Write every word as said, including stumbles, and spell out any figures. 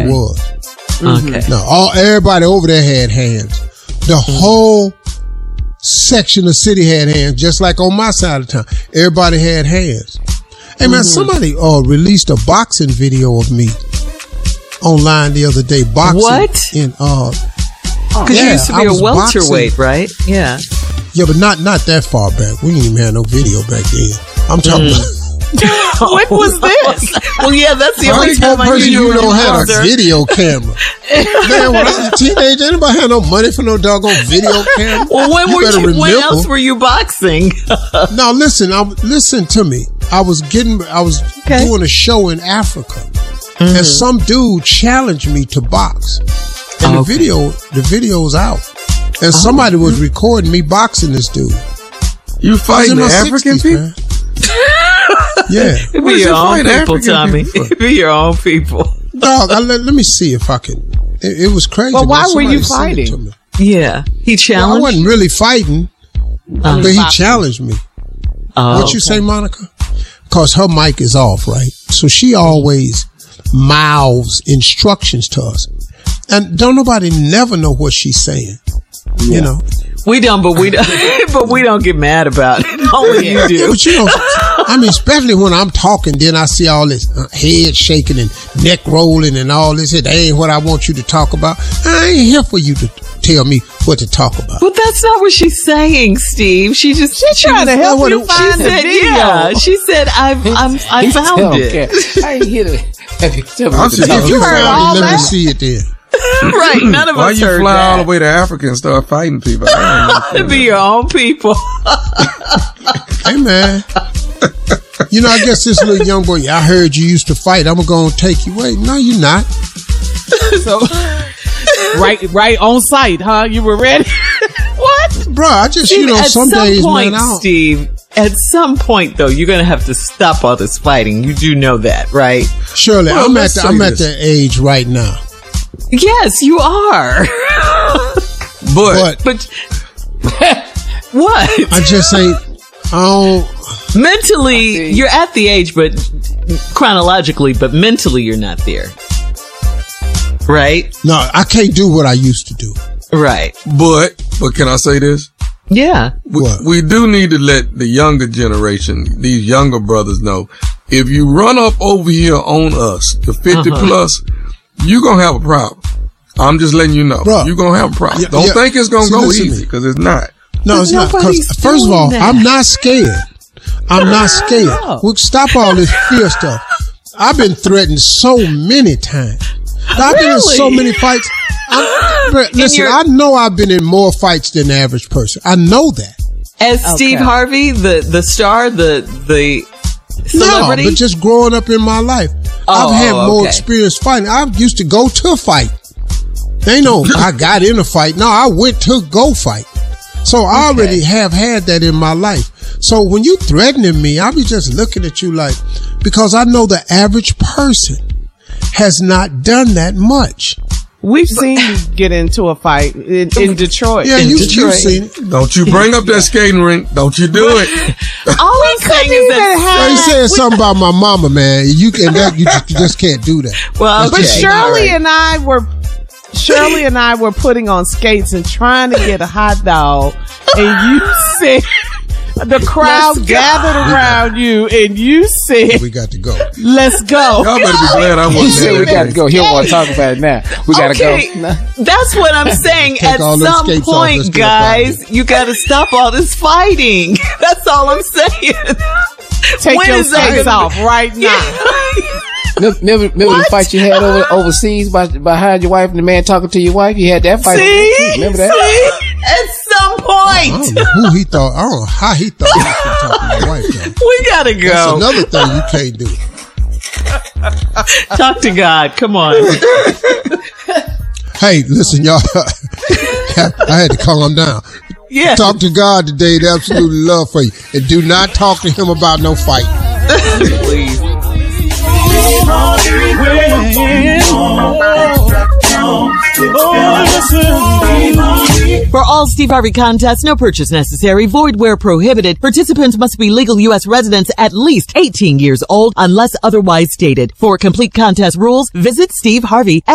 it was. Okay. No, all everybody over there had hands. The mm-hmm. whole section of city had hands, just like on my side of town. Everybody had hands. Hey man, mm-hmm. somebody uh, released a boxing video of me online the other day. Boxing. What? In uh, because yeah, you used to be a welterweight, boxing. Right? Yeah. Yeah, but not not that far back. We didn't even have no video back then. I'm talking Mm. about. When was this? Well, yeah, that's the only time I person knew you you don't have older. a video camera. Man, when I was a teenager, anybody had no money for no doggone video camera? Well, when you were you? remember. When else were you boxing? Now listen, I, listen to me. I was getting, I was okay. doing a show in Africa, mm-hmm. and some dude challenged me to box, and okay. the video, the video's out, and oh. somebody was recording me boxing this dude. You fighting the African sixties, people? Man. Yeah. It'd be your own people, Tommy. It'd be your own people. Dog, I, let, let me see if I can. It, it was crazy. Well, why man. were you Somebody fighting? sent it to me. Yeah. He challenged? Well, I wasn't really fighting, uh-huh. but he challenged me. Oh, what okay. you say, Monica? Because her mic is off, right? So she always mouths instructions to us. And don't nobody never know what she's saying. Yeah. You know? We don't, but we don't, but we don't get mad about it. Only you do. Yeah, but you know, I mean, especially when I'm talking, then I see all this uh, head shaking and neck rolling and all this. That ain't what I want you to talk about. I ain't here for you to tell me what to talk about. But that's not what she's saying, Steve. She just she's she trying was, to help you she find said, the video. Yeah, she said, I've, I'm, I found it. Okay. I ain't here to have you tell me. If you heard all that, let me see it then. Right, none of Why us you heard fly that. all the way to Africa and start fighting people? To be your own people. Hey, man. You know, I guess this little young boy, I heard you used to fight. I'm going to take you away. No, you're not. So, right right on site, huh? You were ready? What? Bro, I just, Steve, you know, at some, some days, point, man, I don't. Steve, at some point, though, you're going to have to stop all this fighting. You do know that, right? Shirley, Well, I'm, at let's the, say I'm at this. the age right now. Yes, you are. But, But But what? I just ain't, I don't. Mentally, you're at the age, but chronologically, but mentally, you're not there. Right? No, I can't do what I used to do. Right. but, but can I say this? Yeah. We, What? we do need to let the younger generation, these younger brothers know, if you run up over here on us, the fifty Uh-huh. plus, you're going to have a problem. I'm just letting you know. Bruh. You're going to have a problem. Yeah, Don't yeah. think it's going to See, go listen to easy, me. because it's not. No, But it's not. nobody's Because first of all, doing that. I'm not scared. I'm not scared. No. We'll stop all this fear stuff. I've been threatened so many times. I've been in so Really? many fights. I'm, but And listen, you're- I know I've been in more fights than the average person. I know that. As Steve Okay. Harvey, the, the star, the, the celebrity. No, but just growing up in my life, Oh, I've had oh, more okay. experience fighting. I used to go to fight. They know I got in a fight. No, I went to go fight. So I Okay. already have had that in my life. So when you threatening me, I'll be just looking at you like, because I know the average person has not done that much. We've seen you get into a fight in, in Detroit. Yeah, In you, Detroit. you've seen it. Don't you bring up that skating rink. Don't you do it. All I'm saying is that. They said something about my mama, man. You can that you just, you just can't do that. Well, But okay. Shirley All right. and I were Shirley and I were putting on skates and trying to get a hot dog, and you said the crowd Let's go. gathered around you, and you said, We got to go. "Let's go." Y'all better be glad I He wasn't said there. we that got to day. go. He don't want to talk about it now. We got to Okay, go. that's what I'm saying. Take At all them some skates off, point, let's get up out of guys, you got to stop all this fighting. That's all I'm saying. Take When your is that skates gonna- off right now. Remember, remember, remember the What? fight you had over overseas by, behind your wife and the man talking to your wife? You had that fight. See? Remember that? See? At some I don't point, know who he thought. I don't know how he thought he was talking to my wife. Though. we gotta That's go. another thing you can't do. Talk to God. Come on. Hey, listen, y'all. I had to calm down. Yeah. Talk to God today. They absolutely love for you. And do not talk to him about no fight. Please. For all Steve Harvey contests, no purchase necessary, void where prohibited. Participants must be legal U S residents at least eighteen years old unless otherwise stated. For complete contest rules, visit Steve Harvey.